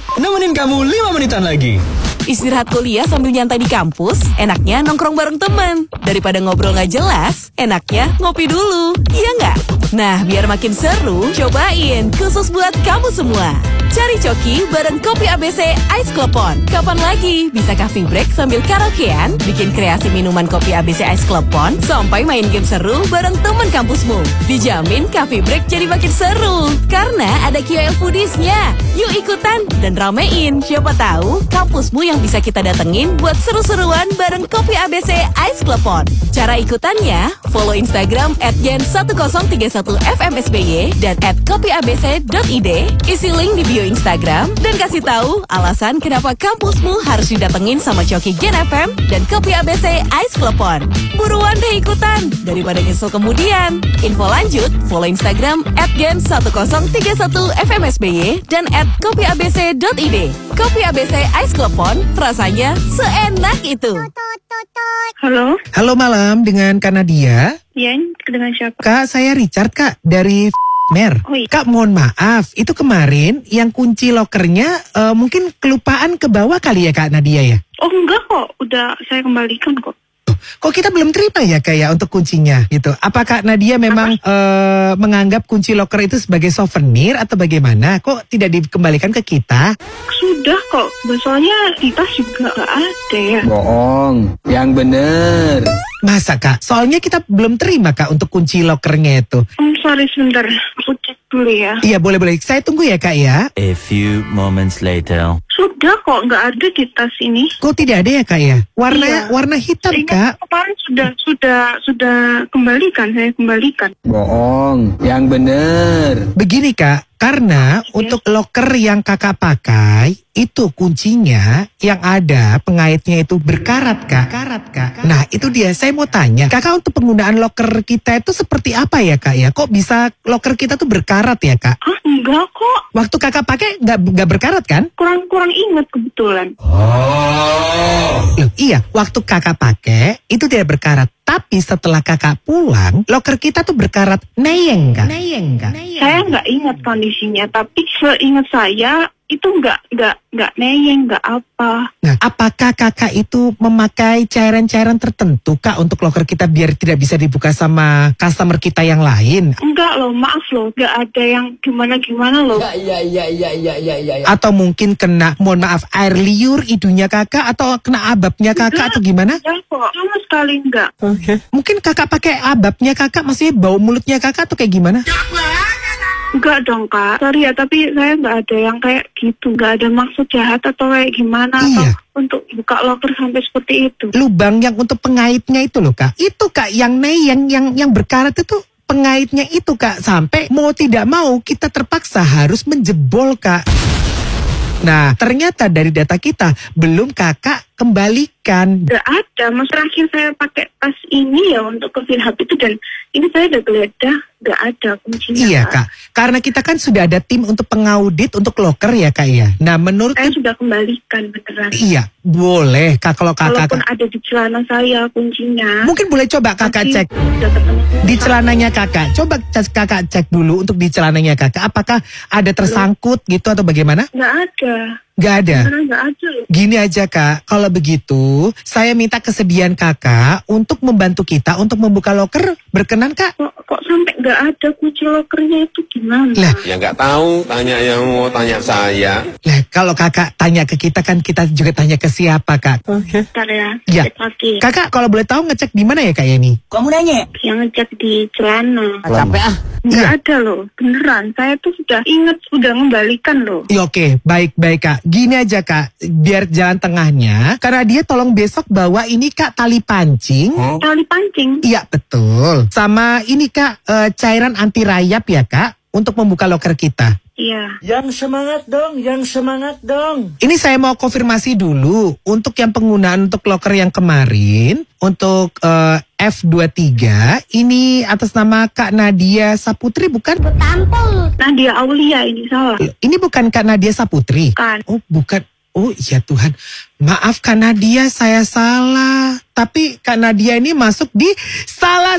nemenin kamu 5 menitan lagi. Istirahat kuliah sambil nyantai di kampus, enaknya nongkrong bareng temen. Daripada ngobrol nggak jelas, enaknya ngopi dulu. Iya nggak? Nah, biar makin seru, cobain khusus buat kamu semua. Cari Coki bareng Kopi ABC Ice Klepon. Kapan lagi bisa coffee break sambil karaokean, bikin kreasi minuman Kopi ABC Ice Klepon, sampai main game seru bareng teman kampusmu. Dijamin coffee break jadi makin seru, karena ada QL Foodies-nya. Yuk ikutan dan ramein, siapa tahu kampusmu yang bisa kita datengin buat seru-seruan bareng Kopi ABC Ice Klepon. Cara ikutannya, follow Instagram @gen1031fmsby dan @kopiabc.id, isi link di bio Instagram, dan kasih tahu alasan kenapa kampusmu harus didatengin sama Coki Gen FM dan Kopi ABC Ice Klepon. Buruan deh ikutan, daripada nyesel kemudian. Info lanjut, follow Instagram @gen1031fmsby dan @kopiabc.id. Kopi ABC Ice Klepon, rasanya seenak itu. Halo? Halo malam, dengan Kak Nadia. Ya, dengan siapa? Kak, saya Richard kak, dari Mer. Oh, iya. Kak, mohon maaf, itu kemarin yang kunci lokernya mungkin kelupaan ke bawah kali ya Kak Nadia ya? Oh enggak kok, udah saya kembalikan kok. Kok kita belum terima ya Kak ya untuk kuncinya gitu? Apakah Nadia memang menganggap kunci loker itu sebagai souvenir atau bagaimana? Kok tidak dikembalikan ke kita? Sudah kok, soalnya di tas juga gak ada ya. Bohong, yang bener. Masa Kak? Soalnya kita belum terima Kak untuk kunci lokernya itu. Sorry sebentar, aku cek dulu ya. Iya boleh-boleh, saya tunggu ya Kak ya. A few moments later. Sudah kok, gak ada di tas ini. Kok tidak ada ya Kak ya? Warna hitam Kak. Kemarin sudah kembalikan, saya kembalikan. Bohong, yang bener. Begini Kak, karena untuk loker yang kakak pakai, itu kuncinya yang ada pengaitnya itu berkarat Kak. Nah itu dia, saya mau tanya, Kakak untuk penggunaan loker kita itu seperti apa ya Kak ya? Kok bisa loker kita tuh berkarat ya Kak? Ah enggak kok, Waktu kakak pakai nggak berkarat kan? kurang ingat kebetulan. Loh, iya, waktu kakak pakai itu tidak berkarat. Tapi setelah kakak pulang, loker kita tuh berkarat neyeng Kak. Saya nggak ingat kondisinya, tapi seingat saya itu nggak neyeng, nggak apa. Nah, apakah kakak itu memakai cairan-cairan tertentu Kak untuk loker kita biar tidak bisa dibuka sama customer kita yang lain? Enggak loh, maaf loh, nggak ada yang gimana loh. Iya. Atau mungkin kena, mohon maaf, air liur hidungnya kakak atau kena ababnya kakak atau gimana? Enggak kok, sama sekali enggak. Mungkin kakak pakai ababnya kakak, maksudnya bau mulutnya kakak atau kayak gimana? Enggak dong Kak, sorry ya, tapi saya nggak ada yang kayak gitu, nggak ada maksud jahat atau kayak gimana Iya. atau untuk buka loker sampai seperti itu. Lubang yang untuk pengaitnya itu loh Kak. Itu Kak yang berkarat itu pengaitnya itu Kak. Sampai mau tidak mau kita terpaksa harus menjebol Kak. Nah ternyata dari data kita belum kakak kembalikan. Nggak ada, mas terakhir saya pakai tas ini ya untuk ke Vinhub itu, dan ini saya udah geledah, nggak ada kuncinya. Iya Kak, karena kita kan sudah ada tim untuk pengaudit untuk loker ya Kak ya. Nah menurut Saya sudah kembalikan beneran. iya boleh Kak kalau kakak. Walaupun ada di celana saya kuncinya. Mungkin boleh coba kakak tapi cek udah ketemu di celananya kakak. Coba kakak cek dulu untuk di celananya kakak. Apakah ada tersangkut gitu atau bagaimana? Nggak ada. Nggak ada. Beneran nggak ada loh. Gini aja Kak, kalau begitu saya minta kesediaan kakak untuk membantu kita untuk membuka loker. Berkenan Kak? Kok sampai nggak ada kunci lokernya itu gimana? Lah, Ya nggak tahu, tanya yang mau tanya saya. lah kalau kakak tanya ke kita kan kita juga tanya ke siapa Kak? Bentar ya, Ya. cek lagi. Kakak kalau boleh tahu ngecek di mana ya Kak yani? Kamu nanya? Yang ngecek di celana. Capek ah. Nggak Iya. ada loh, beneran. Saya tuh sudah ingat, sudah mengembalikan loh. Ya, oke, baik Kak. Gini aja Kak, biar jalan tengahnya. Karena dia tolong besok bawa ini Kak tali pancing. Tali pancing. Iya betul. Sama ini Kak cairan anti rayap ya Kak untuk membuka loker kita. Iya. Yang semangat dong. Ini saya mau konfirmasi dulu untuk yang penggunaan untuk loker yang kemarin untuk F23 ini atas nama Kak Nadia Saputri bukan? Nadia Aulia ini salah. Ini bukan Kak Nadia Saputri. Kan. Oh bukan. Oh iya Tuhan, maaf Kak Nadia saya salah. Tapi Kak Nadia ini masuk di salah